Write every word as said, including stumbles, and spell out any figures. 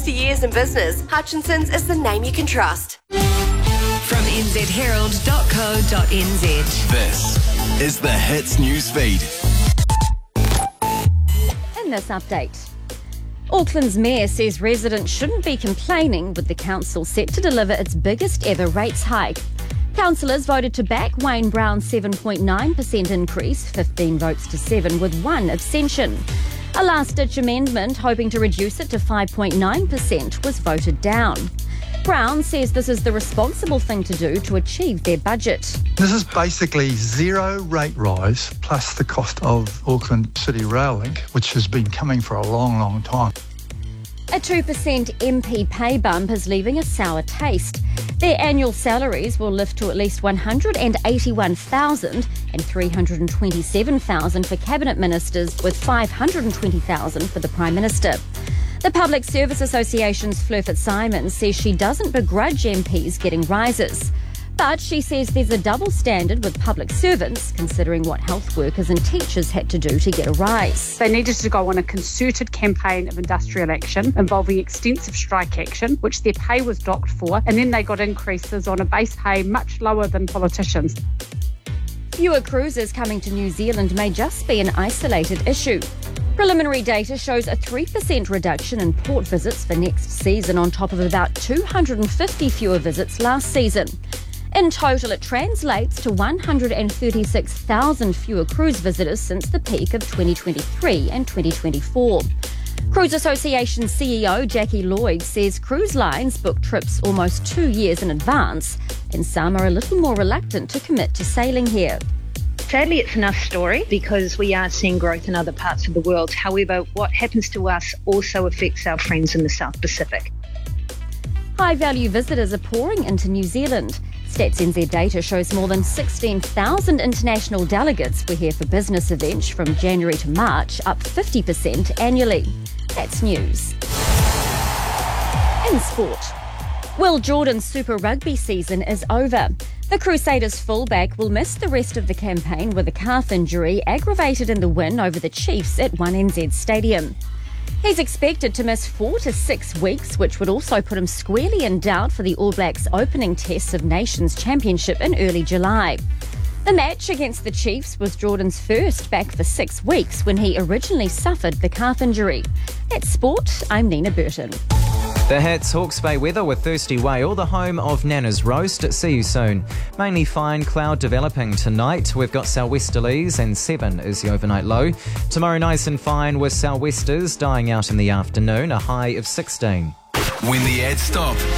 sixty years in business, Hutchinson's is the name you can trust. From n z herald dot co dot n z. This is the Hits Newsfeed. In this update, Auckland's mayor says residents shouldn't be complaining, with the council set to deliver its biggest ever rates hike. Councillors voted to back Wayne Brown's seven point nine percent increase, fifteen votes to seven, with one abstention. A last-ditch amendment hoping to reduce it to five point nine percent was voted down. Brown says this is the responsible thing to do to achieve their budget. This is basically zero rate rise plus the cost of Auckland City Rail Link, which has been coming for a long, long time. A two percent M P pay bump is leaving a sour taste. Their annual salaries will lift to at least one hundred eighty-one thousand dollars and three hundred twenty-seven thousand dollars for cabinet ministers, with five hundred twenty thousand dollars for the Prime Minister. The Public Service Association's Fleur Fitzsimons says she doesn't begrudge M Ps getting rises. But she says there's a double standard with public servants, considering what health workers and teachers had to do to get a rise. They needed to go on a concerted campaign of industrial action involving extensive strike action, which their pay was docked for, and then they got increases on a base pay much lower than politicians. Fewer cruises coming to New Zealand may just be an isolated issue. Preliminary data shows a three percent reduction in port visits for next season, on top of about two hundred fifty fewer visits last season. In total, it translates to one hundred thirty-six thousand fewer cruise visitors since the peak of twenty twenty-three and twenty twenty-four. Cruise Association C E O Jackie Lloyd says cruise lines book trips almost two years in advance, and some are a little more reluctant to commit to sailing here. Sadly, it's enough story because we are seeing growth in other parts of the world. However, what happens to us also affects our friends in the South Pacific. High-value visitors are pouring into New Zealand. Stats N Z data shows more than sixteen thousand international delegates were here for business events from January to March, up fifty percent annually. That's news. In sport, Will Jordan's Super Rugby season is over. The Crusaders fullback will miss the rest of the campaign with a calf injury aggravated in the win over the Chiefs at one N Z Stadium. He's expected to miss four to six weeks, which would also put him squarely in doubt for the All Blacks' opening test of Nations Championship in early July. The match against the Chiefs was Jordan's first back for six weeks when he originally suffered the calf injury. That's sport. I'm Nina Burton. The Hits, Hawke's Bay weather with Thirsty Whale, the home of Nana's Roast. See you soon. Mainly fine, cloud developing tonight. We've got sou'westerlies and seven is the overnight low. Tomorrow nice and fine with sou'westers dying out in the afternoon, a high of sixteen. When the ads stop.